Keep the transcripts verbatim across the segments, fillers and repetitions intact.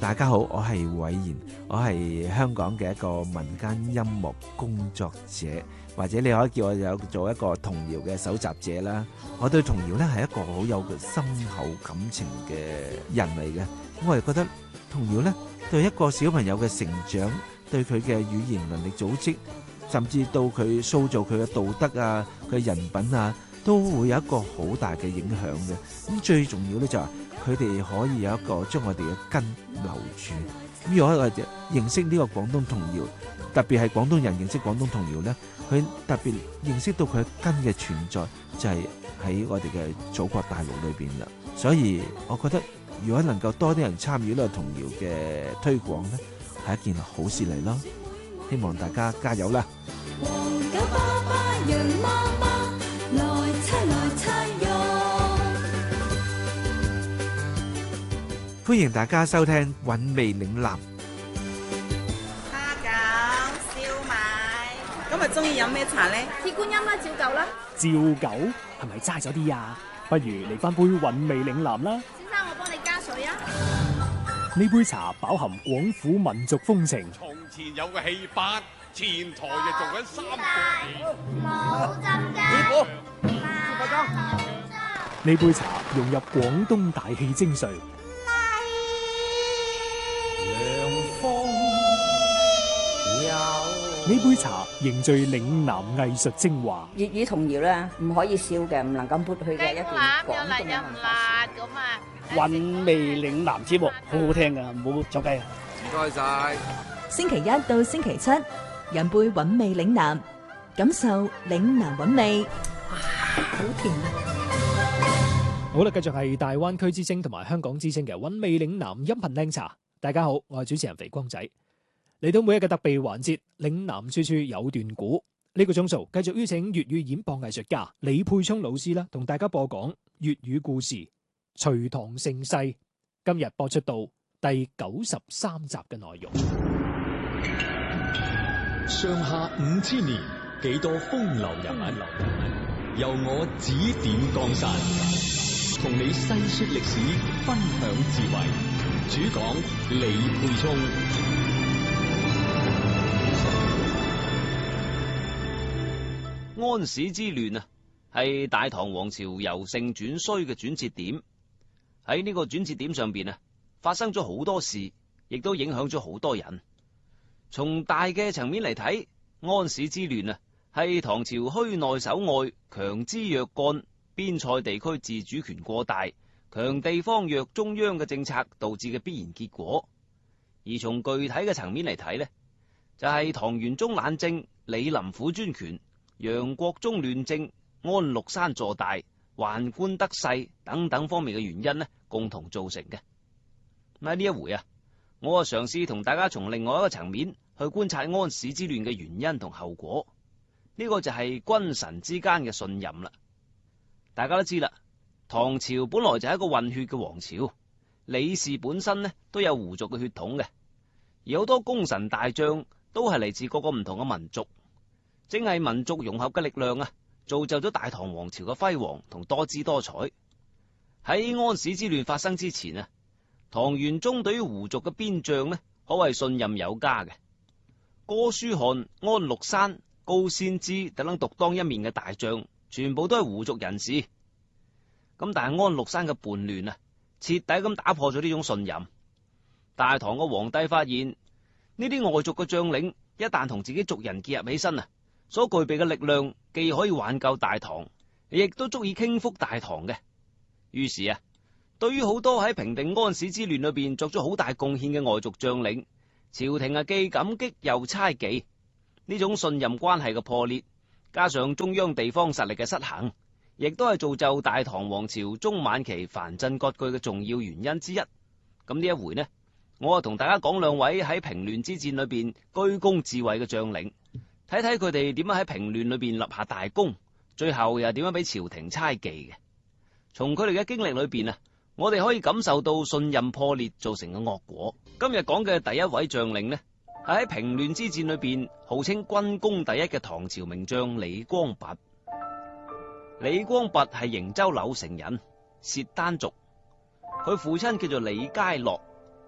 大家好，我係偉賢，我係香港嘅一個民間音樂工作者，或者你可以叫我有做一個童謠嘅搜集者啦。我對童謠呢係一個好有深厚感情嘅人嚟嘅，我係覺得童謠呢對一個小朋友嘅成長，對佢嘅語言能力組織，甚至到佢塑造佢嘅道德啊、佢嘅人品啊，都會有一個好大嘅影響嘅。咁最重要呢就係佢哋可以有一個將我哋嘅根留住。咁如果我哋認識呢個廣東童謠，特別係廣東人認識廣東童謠呢，佢特別認識到佢嘅根嘅存在，就係喺我哋嘅祖國大陸裏邊啦。所以我覺得，如果能夠多啲人參與呢個童謠嘅推廣呢，係一件好事嚟咯。希望大家加油啦！ 黃狗爸爸羊媽媽來猜來猜喲。 歡迎大家收聽韻味嶺南。 蝦餃、燒賣，今日中意飲咩茶咧？ 鐵觀音啦，照舊啦。 照舊係咪齋咗啲啊？不如嚟翻杯韻味嶺南啦。 先生，我幫你加水啊。 呢杯茶飽含廣府民族風情。 從前有個戲班，前台就做緊三個冇浸㗎。 呢杯茶融入廣東大氣精髓。呢杯茶凝聚嶺南藝術精華。 粵語童謠咧，唔可以笑嘅，唔能夠抹去嘅一段廣東嘅文化。 咁啊， 韻味嶺南節目好好聽噶，唔好走雞啊！ 唔該晒。 星期一到星期七，飲杯韻味嶺南，感受嶺南韻味。哇，好甜啊！ 好啦，繼續係大灣區之聲同埋香港之聲嘅韻味嶺南音頻靚茶。大家好，我係主持人肥光仔。嚟到每一個特備環節，嶺南處處有段古。呢個鐘數繼續邀請粵語演播藝術家李沛聰老師啦，同大家播講粵語故事《隋唐盛世》。今日播出到第九十三集嘅內容。 上下五千年，幾多風流人物，由我指點江山，同你細說歷史，分享智慧。主講李沛聰。 安史之亂啊，係大唐王朝由盛轉衰嘅轉折點。喺呢個轉折點上邊啊，發生咗好多事，亦都影響咗好多人。從大嘅層面嚟睇，安史之亂啊，係唐朝虛內守外、強支弱幹、邊塞地區自主權過大、強地方弱中央嘅政策導致嘅必然結果。而從具體嘅層面嚟睇呢，就係、是、唐玄宗懶政、李林甫專權、楊國忠亂政、安祿山坐大、宦官得勢等等方面嘅原因呢，共同造成嘅。喺呢一回啊，我啊嘗試同大家從另外一個層面去觀察安史之亂嘅原因同後果。呢、這個就係君臣之間嘅信任啦。大家都知啦，唐朝本來就係一個混血嘅王朝，李氏本身呢都有胡族嘅血統嘅，而好多功臣大將都係嚟自各個唔同嘅民族。正係民族融合嘅力量啊，造就咗大唐王朝嘅輝煌同多姿多彩。喺安史之亂發生之前啊，唐玄宗對於胡族嘅邊將呢，可謂信任有加嘅。哥舒翰、安祿山、高仙芝等等獨當一面嘅大將，全部都係胡族人士。咁但係安祿山嘅叛亂啊，徹底咁打破咗呢種信任。大唐嘅皇帝發現呢啲外族嘅將領一旦同自己族人結合起身啊，所具備嘅力量既可以挽救大唐，亦都足以傾覆大唐嘅。於是啊，對於好多喺平定安史之亂裏邊作咗好大貢獻嘅外族將領，朝廷啊既感激又猜忌。呢種信任關係嘅破裂，加上中央地方實力嘅失衡，亦都係造就大唐王朝中晚期藩鎮割據嘅重要原因之一。咁呢一回呢，我啊同大家講兩位喺平亂之戰裏邊居功至偉嘅將領，睇睇佢哋點樣喺平亂裏邊立下大功，最後又點樣俾朝廷猜忌嘅。從佢哋嘅經歷裏邊啊，我哋可以感受到信任破裂造成嘅惡果。今日講嘅第一位將領呢，係喺平亂之戰裏邊號稱軍功第一嘅唐朝名將李光弼。李光弼係營州柳城人，薛丹族。佢父親叫做李佳樂，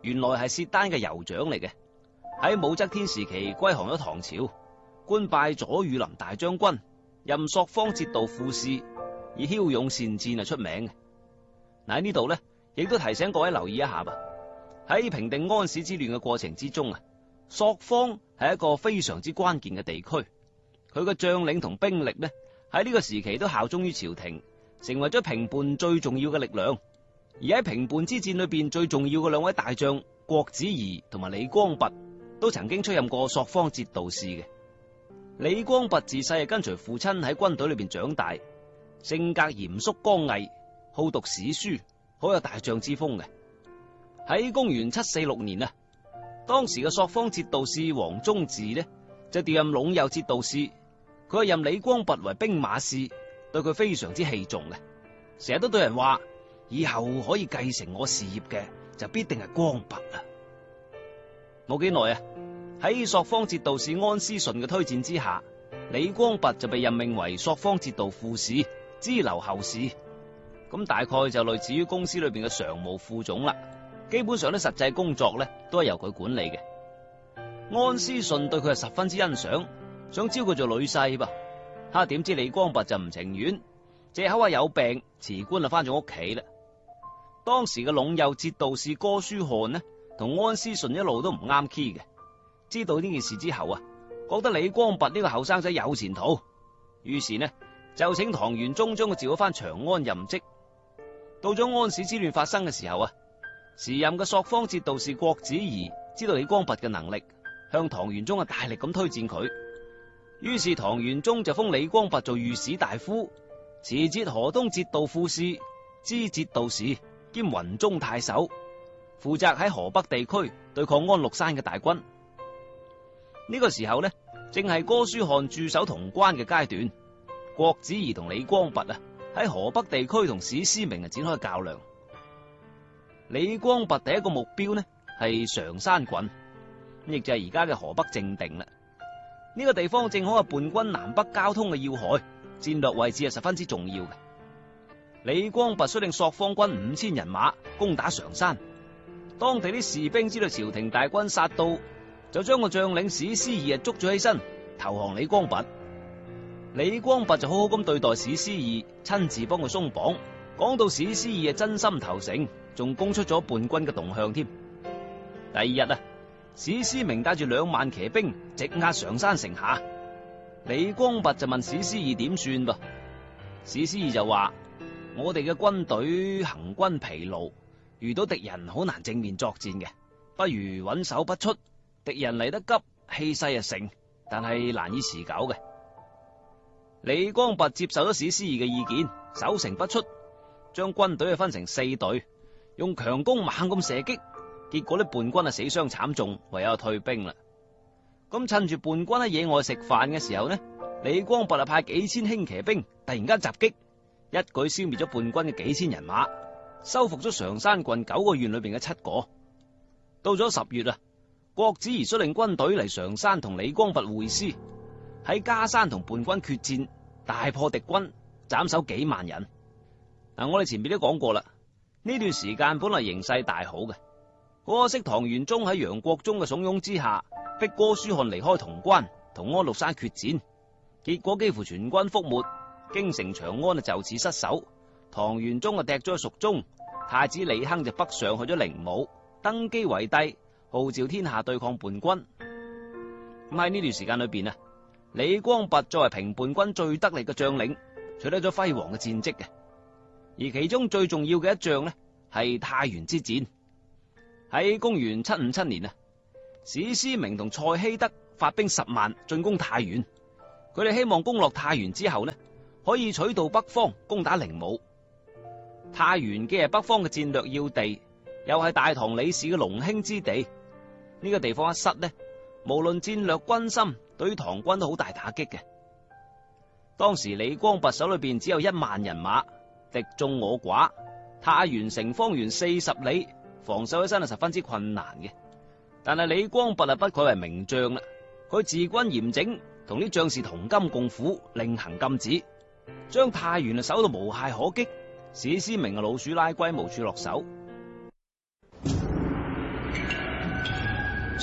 原來係薛丹嘅酋長嚟嘅，喺武則天時期歸降咗唐朝，官拜左羽林大將軍，任朔方節度副使，以驍勇善戰啊出名嘅。嗱，喺呢度呢，亦都提醒各位留意一下吧。喺平定安史之亂嘅過程之中啊，朔方係一個非常之關鍵嘅地區，佢嘅將領同兵力呢，喺呢個時期都效忠於朝廷，成為咗平叛最重要嘅力量。而喺平叛之戰裏邊最重要嘅兩位大將郭子儀同埋李光弼，都曾經出任過朔方節度使嘅。李光弼自細係跟隨父親喺軍隊裏邊長大，性格嚴肅剛毅，好讀史書，好有大將之風嘅。喺公元七四六年啊，當時嘅朔方節度使黃宗治呢，就調任隴右節度使，佢係任李光弼為兵馬使，對佢非常之器重嘅，成日都對人話，以後可以繼承我事業嘅就必定係光弼啦。冇幾耐啊，喺朔方節度使安思順嘅推薦之下，李光弼就被任命為朔方節度副使，支留後事。咁大概就類似於公司裏邊嘅常務副總啦。基本上咧，實際工作咧都係由佢管理嘅。安思順對佢係十分之欣賞，想招佢做女婿噃。哈，點知李光弼就唔情願，借口話有病，辭官就翻咗屋企啦。當時嘅隴右節度使哥舒翰呢，同安思順一路都唔啱 key 嘅。知道呢件事之後啊，覺得李光弼呢個後生仔有前途，於是呢就請唐玄宗將佢召咗翻長安任職。到咗安史之亂發生嘅時候啊，時任嘅朔方節度使郭子儀知道李光弼嘅能力，向唐玄宗啊大力咁推薦佢。於是唐玄宗就封李光弼做御史大夫、持節河東節度副使、知節度使兼雲中太守，負責喺河北地區對抗安祿山嘅大軍。呢、這個時候呢，正係哥舒翰駐守潼關嘅階段，郭子儀同李光弼啊喺河北地區同史思明啊展開較量。李光弼第一個目標呢係常山郡，亦就係而家嘅河北正定啦。呢、這個地方正好係叛軍南北交通嘅要害，戰略位置係十分之重要嘅。李光弼率領朔方軍五千人馬攻打常山，當地啲士兵知道朝廷大軍殺到，就將個將領史思義捉咗起身，投降李光弼。李光弼就好好咁對待史思義，親自幫佢鬆綁，講到史思義係真心投誠，仲供出咗叛軍嘅動向添。第二日啊，史思明帶住兩萬騎兵直壓常山城下，李光弼就問史思義點算噃？史思義就話：我哋嘅軍隊行軍疲勞，遇到敵人好難正面作戰嘅，不如穩守不出。敵人嚟得急，氣勢啊盛，但係難以持久嘅。李光弼接受咗史思義嘅意見，守城不出，將軍隊啊分成四隊，用強弓猛咁射擊，結果啲叛軍啊死傷慘重，唯有退兵啦。咁趁住叛軍喺野外食飯嘅時候呢，李光弼啊派幾千輕騎兵突然間襲擊，一舉消滅咗叛軍嘅幾千人馬，收復咗常山郡九個縣裏邊嘅七個。到咗十月啊，郭子儀率領軍隊嚟常山同李光弼會師，喺加山同叛軍決戰，大破敵軍，斬首幾萬人。嗱，我哋前面都講過啦，呢段時間本來形勢大好嘅，可惜唐玄宗喺楊國忠嘅慫恿之下，逼哥舒翰離開潼關，同安祿山決戰，結果幾乎全軍覆沒，京城長安啊就此失守。唐玄宗啊踢咗去蜀中，太子李亨就北上去咗靈武，登基為帝，號召天下對抗叛軍。咁喺呢段時間裏邊啊，李光弼作為平叛軍最得力嘅將領，取得咗輝煌嘅戰績嘅。而其中最重要嘅一仗呢，係太原之戰。喺公元七五七年啊，史思明同蔡希德發兵十萬進攻太原，佢哋希望攻落太原之後呢，可以取道北方攻打靈武。太原既係北方嘅戰略要地，又係大唐李氏嘅龍興之地，呢、這個地方一失呢，無論戰略軍心，對於唐軍都好大打擊嘅。當時李光弼手裏邊只有一萬人馬，敵眾我寡，太原城方圓四十里，防守起身係十分之困難嘅。但係李光弼啊不愧為名將啦，佢治軍嚴整，同啲將士同甘共苦，令行禁止，將太原啊守到無懈可擊。史思明啊老鼠拉龜，無處落手。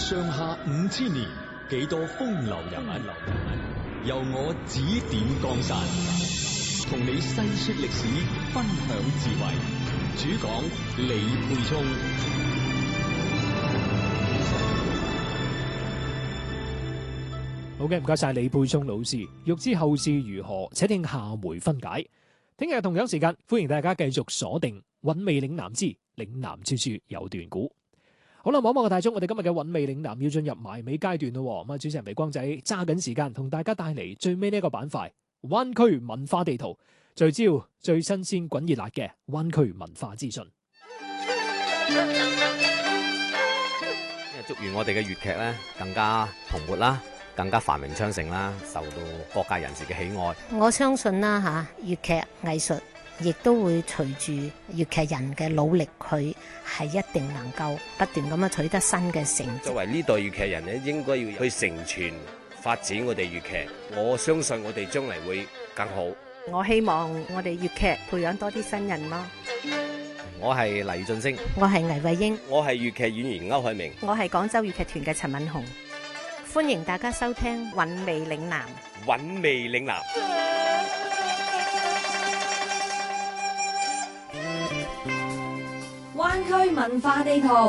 上下五千年，幾多風流人物，由我指點江山，同你細說歷史，分享智慧。主講李沛聰。 好嘅，唔該晒李沛聰老師。欲知後事如何，且聽下回分解。聽日同樣時間，歡迎大家繼續鎖定韻味嶺南之嶺南處處有段古。好啦，望望個大鐘，我哋今日嘅韻味嶺南要進入埋尾階段咯。咁啊，主持人微光仔揸緊時間同大家帶嚟最尾呢一個板塊——灣區文化地圖，聚焦最新鮮滾熱辣嘅灣區文化資訊。 祝願我哋嘅粵劇咧更加蓬勃啦，更加繁榮昌盛啦，受到各界人士嘅喜愛。 我相信啦嚇，粵劇藝術亦都會隨住粵劇人嘅努力，佢係一定能夠不斷咁樣取得新嘅成績。 作為呢代粵劇人咧，應該要去承傳發展我哋粵劇。我相信我哋將嚟會更好。 我希望我哋粵劇培養多啲新人咯。 我係黎俊升， 我係倪慧英， 我係粵劇演員歐海明， 我係廣州粵劇團嘅陳敏紅。 歡迎大家收聽韻味嶺南。 韻味嶺南。 灣區文化地圖。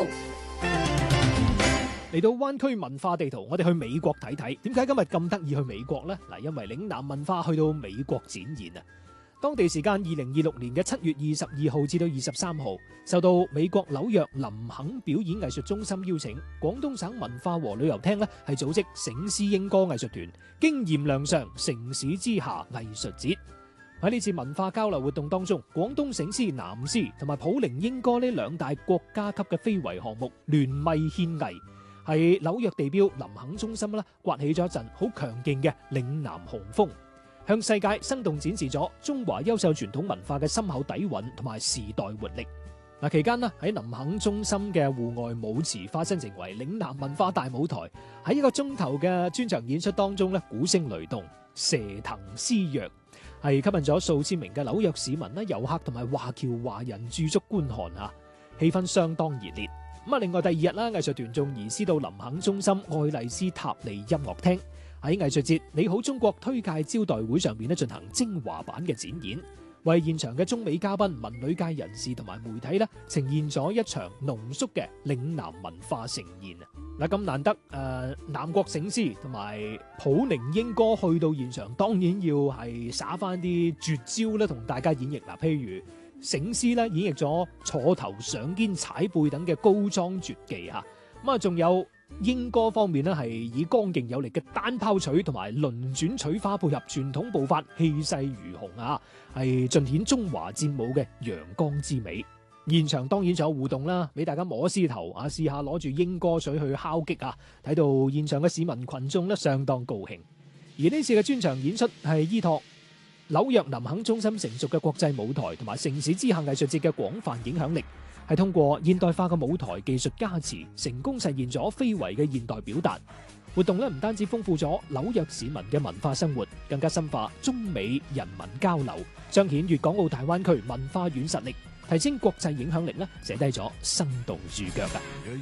嚟到灣區文化地圖，我哋去美國睇睇。點解今日咁得意去美國呢？嗱，因為嶺南文化去到美國展現啊！當地時間二零二六年嘅七月二十二號至到二十三號，受到美國紐約林肯表演藝術中心邀請，廣東省文化和旅遊廳呢係組織醒獅瑛歌藝術團經驗亮相城市之下藝術節。喺呢次文化交流活動當中，廣東醒獅、南獅同埋普寧瑛歌呢兩大國家級嘅非遺項目聯袂獻藝，係紐約地標林肯中心啦，颳起咗一陣好強勁嘅嶺南雄風，向世界生動展示咗中華優秀傳統文化嘅深厚底蘊同埋時代活力。嗱，期間呢喺林肯中心嘅戶外舞池化身成為嶺南文化大舞台，喺一個鐘頭嘅專場演出當中咧，鼓聲雷動，蛇騰獅躍，係吸引咗數千名嘅紐約市民啦、遊客同埋華僑華人駐足觀看啊，氣氛相當熱烈。咁啊，另外第二日啦，藝術團仲移師到林肯中心愛麗絲塔尼音樂廳，喺藝術節你好中國推介招待會上邊咧進行精華版嘅展演，為現場嘅中美嘉賓、文旅界人士同埋媒體咧呈現咗一場濃縮嘅嶺南文化盛宴啊！嗱，咁難得誒、呃，南國醒獅同埋普寧瑛歌去到現場，當然要係耍翻啲絕招咧，同大家演繹嗱，譬如醒獅咧演繹咗坐頭上肩踩背等嘅高裝絕技嚇，咁啊仲有瑛歌方面咧係以剛勁有力嘅單拋取同埋輪轉取花配合傳統步法，氣勢如虹啊，係盡顯中華戰舞嘅陽剛之美。現場當然仲有互動啦，俾大家摸獅頭啊，試下攞住瑛歌水去敲擊啊，睇到現場嘅市民群眾咧相當高興。而呢次嘅專場演出係依託紐約林肯中心成熟嘅國際舞台同埋城市之下藝術節嘅廣泛影響力，係通過現代化嘅舞台技術加持，成功實現咗非遺嘅現代表達。活動咧唔單止豐富咗紐約市民嘅文化生活，更加深化中美人民交流，彰顯粵港澳大灣區文化軟實力，提升國際影響力咧，寫低咗生動注腳㗎。